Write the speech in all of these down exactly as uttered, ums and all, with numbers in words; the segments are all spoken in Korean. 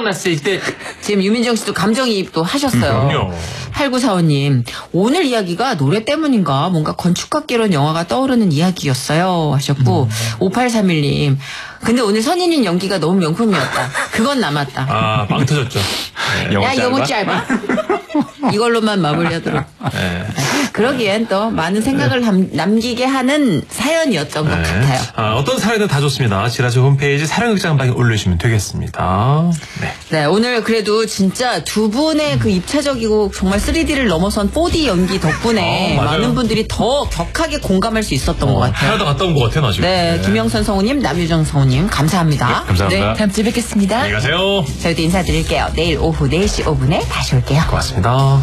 났을 때. 지금 유민정 씨도 감정이입도 하셨어요. 그럼요. 팔구사오 님, 오늘 이야기가 노래 때문인가 뭔가 건축학개론 영화가 떠오르는 이야기였어요 하셨고, 음. 오팔삼일 님, 근데 오늘 선인인 연기가 너무 명품이었다. 그건 남았다. 아, 빵 터졌죠. 네. 야, 너무 짧아. 이걸로만 마무리하도록. 네. 그러기엔 또 많은 생각을 남, 남기게 하는 사연이었던 네. 것 같아요. 아, 어떤 사연이든 다 좋습니다. 지라시 홈페이지 사랑극장방에 올려주시면 되겠습니다. 네. 네, 오늘 그래도 진짜 두 분의 그 입체적이고 정말 쓰리디를 넘어선 포디 연기 덕분에 어, 많은 분들이 더 격하게 공감할 수 있었던 어, 것 같아요. 하나도 갔다 온 것 같아요, 나중에. 네, 네. 김영선 성우님, 남유정 성우님, 감사합니다. 네, 감사합니다. 네, 다음 주에 뵙겠습니다. 안녕히 가세요. 저희도 인사드릴게요. 내일 오후 네 시 오 분에 다시 올게요. 고맙습니다.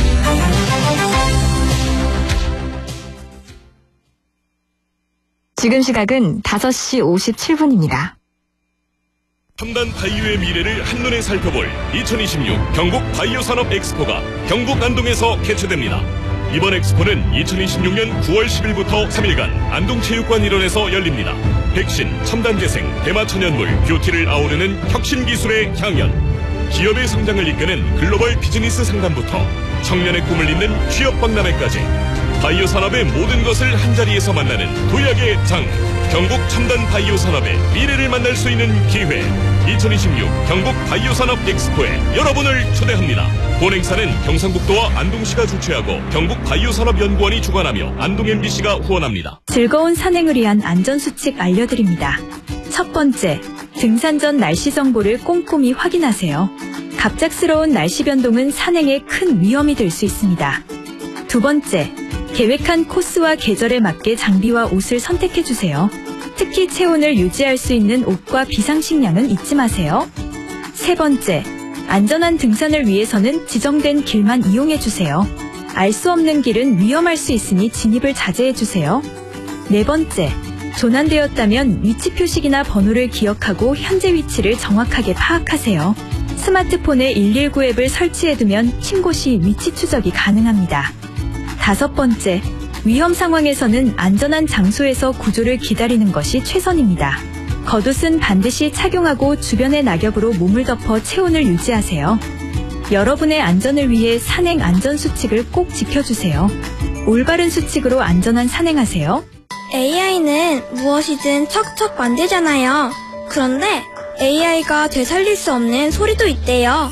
지금 시각은 다섯 시 오십칠 분입니다. 첨단 바이오의 미래를 한눈에 살펴볼 이천이십육 경북 바이오산업 엑스포가 경북 안동에서 개최됩니다. 이번 엑스포는 이천이십육 년 구월 십일부터 삼 일간 안동체육관 일원에서 열립니다. 백신, 첨단 재생, 대마천연물, 뷰티를 아우르는 혁신 기술의 향연, 기업의 성장을 이끄는 글로벌 비즈니스 상담부터 청년의 꿈을 잇는 취업 박람회까지 바이오 산업의 모든 것을 한자리에서 만나는 도약의 장, 경북 첨단 바이오 산업의 미래를 만날 수 있는 기회. 이천이십육 경북 바이오 산업 엑스포에 여러분을 초대합니다. 본 행사는 경상북도와 안동시가 주최하고 경북 바이오 산업 연구원이 주관하며 안동 엠비씨가 후원합니다. 즐거운 산행을 위한 안전수칙 알려드립니다. 첫 번째, 등산 전 날씨 정보를 꼼꼼히 확인하세요. 갑작스러운 날씨 변동은 산행에 큰 위험이 될 수 있습니다. 두 번째, 계획한 코스와 계절에 맞게 장비와 옷을 선택해주세요. 특히 체온을 유지할 수 있는 옷과 비상식량은 잊지 마세요. 세 번째, 안전한 등산을 위해서는 지정된 길만 이용해주세요. 알 수 없는 길은 위험할 수 있으니 진입을 자제해주세요. 네 번째, 조난되었다면 위치 표식이나 번호를 기억하고 현재 위치를 정확하게 파악하세요. 스마트폰에 일일구 앱을 설치해두면 신고 시 위치 추적이 가능합니다. 다섯 번째, 위험 상황에서는 안전한 장소에서 구조를 기다리는 것이 최선입니다. 겉옷은 반드시 착용하고 주변의 낙엽으로 몸을 덮어 체온을 유지하세요. 여러분의 안전을 위해 산행 안전 수칙을 꼭 지켜주세요. 올바른 수칙으로 안전한 산행하세요. 에이아이는 무엇이든 척척 만들잖아요. 그런데 에이아이가 되살릴 수 없는 소리도 있대요.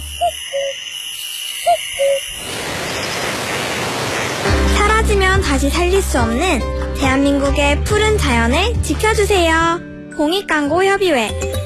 사라지면 다시 살릴 수 없는 대한민국의 푸른 자연을 지켜주세요. 공익광고협의회